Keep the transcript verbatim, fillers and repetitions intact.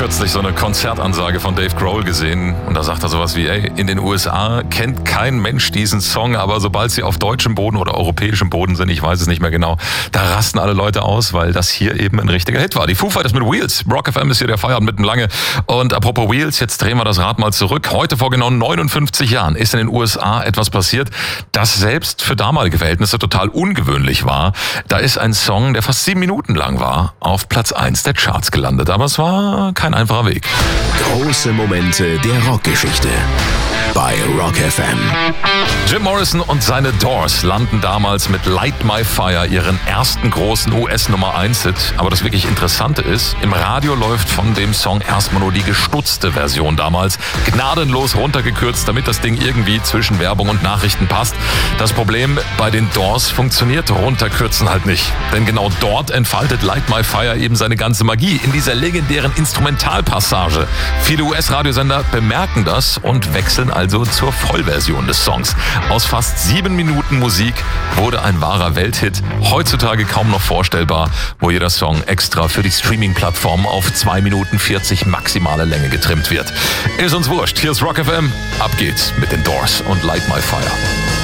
kürzlich so eine Konzertansage von Dave Grohl gesehen und da sagt er sowas wie, ey, in den U S A kennt kein Mensch diesen Song, aber sobald sie auf deutschem Boden oder europäischem Boden sind, ich weiß es nicht mehr genau, da rasten alle Leute aus, weil das hier eben ein richtiger Hit war. Die Foo Fighters mit Wheels. Rock F M ist hier der Feierabend mitten lange. Und apropos Wheels, jetzt drehen wir das Rad mal zurück. Heute vor genau neunundfünfzig Jahren ist in den U S A etwas passiert, das selbst für damalige Verhältnisse total ungewöhnlich war. Da ist ein Song, der fast sieben Minuten lang war, auf Platz eins der Charts gelandet. Aber es war kein einfacher Weg. Große Momente der Rockgeschichte bei Rock F M. Jim Morrison und seine Doors landen damals mit Light My Fire ihren ersten großen U S-Nummer eins Hit. Aber das wirklich Interessante ist, im Radio läuft von dem Song erstmal nur die gestutzte Version damals, gnadenlos runtergekürzt, damit das Ding irgendwie zwischen Werbung und Nachrichten passt. Das Problem bei den Doors funktioniert runterkürzen halt nicht. Denn genau dort entfaltet Light My Fire eben seine ganze Magie, in dieser legendären Instrumentalpassage. Viele U S-Radiosender bemerken das und wechseln also zur Vollversion des Songs. Aus fast sieben Minuten Musik wurde ein wahrer Welthit. Heutzutage kaum noch vorstellbar, wo jeder Song extra für die Streaming-Plattform auf zwei Minuten vierzig maximale Länge getrimmt wird. Ist uns wurscht. Hier ist Rock F M. Ab geht's mit den Doors und Light My Fire.